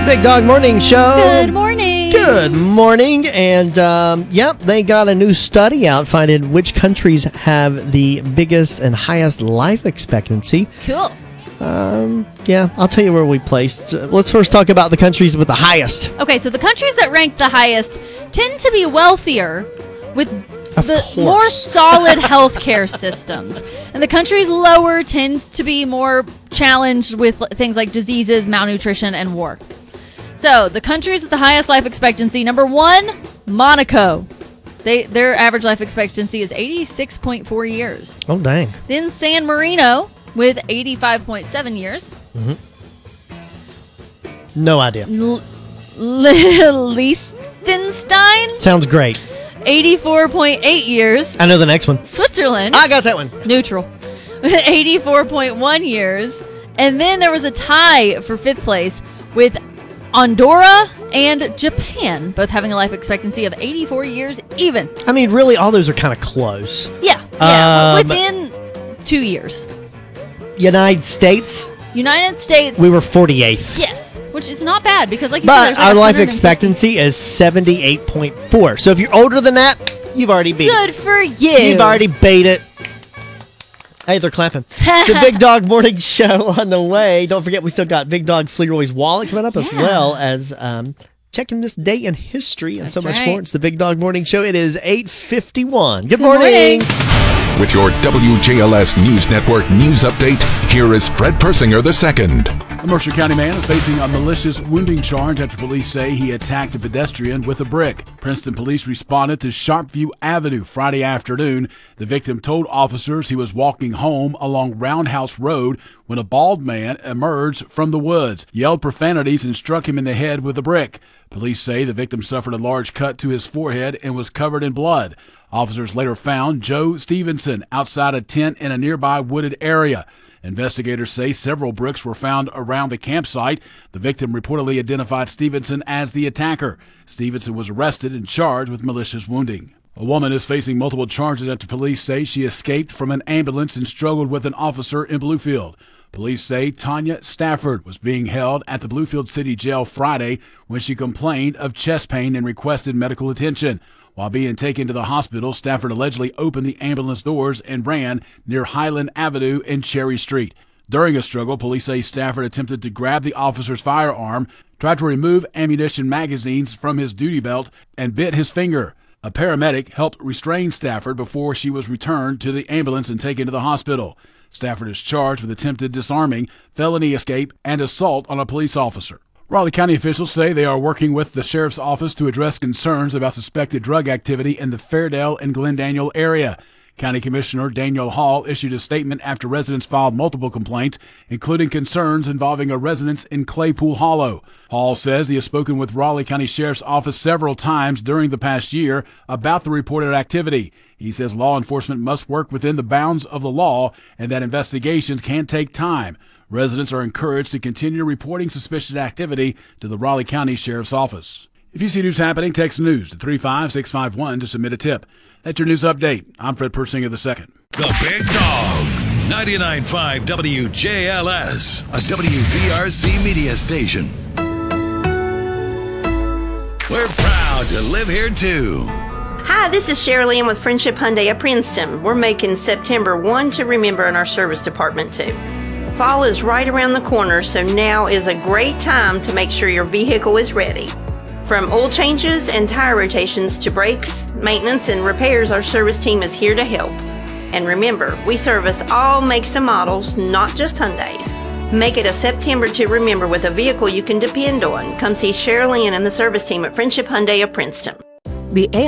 Big Dog Morning Show. Good morning. Good morning. And, they got a new study out finding which countries have the biggest and highest life expectancy. Cool. I'll tell you where we placed. Let's first talk about the countries with the highest. Okay, so the countries that rank the highest tend to be wealthier with more solid healthcare systems. And the countries lower tend to be more challenged with things like diseases, malnutrition, and war. So, the countries with the highest life expectancy, number 1, Monaco. Their average life expectancy is 86.4 years. Oh, dang. Then San Marino with 85.7 years. Mm-hmm. No idea. Liechtenstein? Sounds great. 84.8 years. I know the next one. Switzerland. I got that one. Neutral. 84.1 years. And then there was a tie for 5th place with Andorra and Japan, both having a life expectancy of 84 years even. I mean, really, all those are kind of close. Yeah. Within 2 years. United States? United States. We were 48th. Yes, which is not bad because, like you said, But there's like our life expectancy is 78.4. So if you're older than that, you've already beat it. Good for you. You've already beat it. Hey, they're clapping. It's the Big Dog Morning Show on the way. Don't forget, we still got Big Dog Fleroy's Wallet coming up, as well as checking this day in history and so much more. It's the Big Dog Morning Show. It is 8:51. Good morning. With your WJLS News Network news update, here is Fred Persinger II. A Mercer County man is facing a malicious wounding charge after police say he attacked a pedestrian with a brick. Princeton police responded to Sharpview Avenue Friday afternoon. The victim told officers he was walking home along Roundhouse Road when a bald man emerged from the woods, yelled profanities, and struck him in the head with a brick. Police say the victim suffered a large cut to his forehead and was covered in blood. Officers later found Joe Stevenson outside a tent in a nearby wooded area. Investigators say several bricks were found around the campsite. The victim reportedly identified Stevenson as the attacker. Stevenson was arrested and charged with malicious wounding. A woman is facing multiple charges after police say she escaped from an ambulance and struggled with an officer in Bluefield. Police say Tanya Stafford was being held at the Bluefield City Jail Friday when she complained of chest pain and requested medical attention. While being taken to the hospital, Stafford allegedly opened the ambulance doors and ran near Highland Avenue and Cherry Street. During a struggle, police say Stafford attempted to grab the officer's firearm, tried to remove ammunition magazines from his duty belt, and bit his finger. A paramedic helped restrain Stafford before she was returned to the ambulance and taken to the hospital. Stafford is charged with attempted disarming, felony escape, and assault on a police officer. Raleigh County officials say they are working with the sheriff's office to address concerns about suspected drug activity in the Fairdale and Glendaniel area. County Commissioner Daniel Hall issued a statement after residents filed multiple complaints, including concerns involving a residence in Claypool Hollow. Hall says he has spoken with Raleigh County Sheriff's Office several times during the past year about the reported activity. He says law enforcement must work within the bounds of the law and that investigations can take time. Residents are encouraged to continue reporting suspicious activity to the Raleigh County Sheriff's Office. If you see news happening, text news to 35651 to submit a tip. That's your news update. I'm Fred Persinger II. The Big Dog, 99.5 WJLS, a WVRC media station. We're proud to live here, too. Hi, this is Cheryl Ann with Friendship Hyundai of Princeton. We're making September 1 to remember in our service department, too. Fall is right around the corner, so now is a great time to make sure your vehicle is ready. From oil changes and tire rotations to brakes, maintenance, and repairs, our service team is here to help. And remember, we service all makes and models, not just Hyundais. Make it a September to remember with a vehicle you can depend on. Come see Cheryl Ann and the service team at Friendship Hyundai of Princeton. The